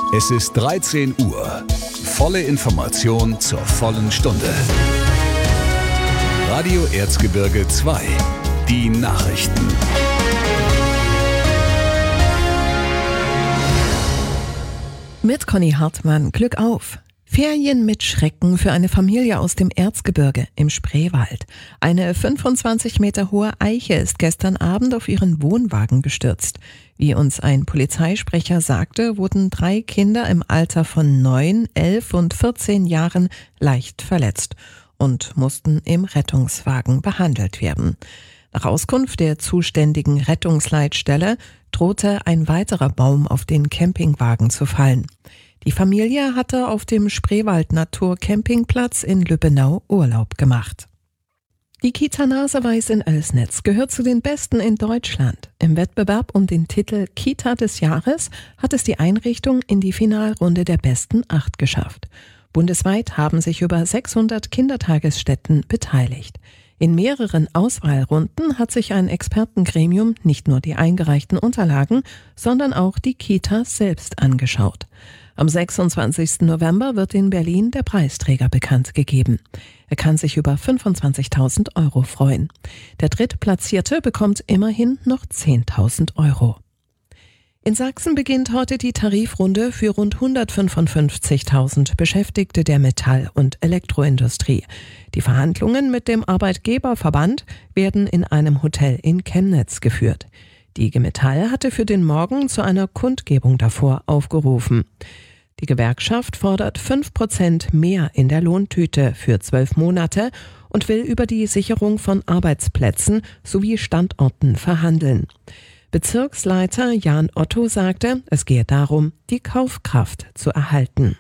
Es ist 13 Uhr. Volle Information zur vollen Stunde. Radio Erzgebirge 2. Die Nachrichten. Mit Conny Hartmann, Glück auf! Ferien mit Schrecken für eine Familie aus dem Erzgebirge im Spreewald. Eine 25 Meter hohe Eiche ist gestern Abend auf ihren Wohnwagen gestürzt. Wie uns ein Polizeisprecher sagte, wurden 3 Kinder im Alter von 9, 11 und 14 Jahren leicht verletzt und mussten im Rettungswagen behandelt werden. Nach Auskunft der zuständigen Rettungsleitstelle drohte ein weiterer Baum auf den Campingwagen zu fallen. Die Familie hatte auf dem Spreewald Natur Campingplatz in Lübbenau Urlaub gemacht. Die Kita Naseweiß in Oelsnitz gehört zu den besten in Deutschland. Im Wettbewerb um den Titel Kita des Jahres hat es die Einrichtung in die Finalrunde der besten 8 geschafft. Bundesweit haben sich über 600 Kindertagesstätten beteiligt. In mehreren Auswahlrunden hat sich ein Expertengremium nicht nur die eingereichten Unterlagen, sondern auch die Kitas selbst angeschaut. Am 26. November wird in Berlin der Preisträger bekannt gegeben. Er kann sich über 25.000 Euro freuen. Der Drittplatzierte bekommt immerhin noch 10.000 Euro. In Sachsen beginnt heute die Tarifrunde für rund 155.000 Beschäftigte der Metall- und Elektroindustrie. Die Verhandlungen mit dem Arbeitgeberverband werden in einem Hotel in Chemnitz geführt. Die IG Metall hatte für den Morgen zu einer Kundgebung davor aufgerufen. Die Gewerkschaft fordert 5% mehr in der Lohntüte für 12 Monate und will über die Sicherung von Arbeitsplätzen sowie Standorten verhandeln. Bezirksleiter Jan Otto sagte, es gehe darum, die Kaufkraft zu erhalten.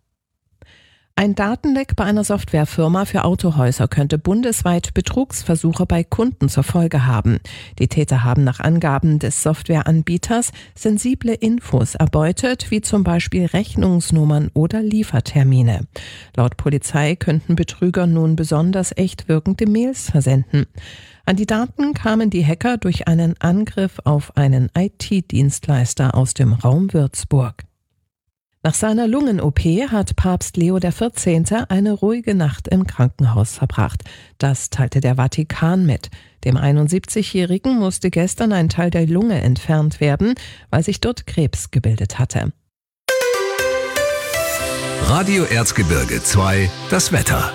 Ein Datenleck bei einer Softwarefirma für Autohäuser könnte bundesweit Betrugsversuche bei Kunden zur Folge haben. Die Täter haben nach Angaben des Softwareanbieters sensible Infos erbeutet, wie zum Beispiel Rechnungsnummern oder Liefertermine. Laut Polizei könnten Betrüger nun besonders echt wirkende Mails versenden. An die Daten kamen die Hacker durch einen Angriff auf einen IT-Dienstleister aus dem Raum Würzburg. Nach seiner Lungen-OP hat Papst Leo XIV. Eine ruhige Nacht im Krankenhaus verbracht. Das teilte der Vatikan mit. Dem 71-Jährigen musste gestern ein Teil der Lunge entfernt werden, weil sich dort Krebs gebildet hatte. Radio Erzgebirge 2, das Wetter.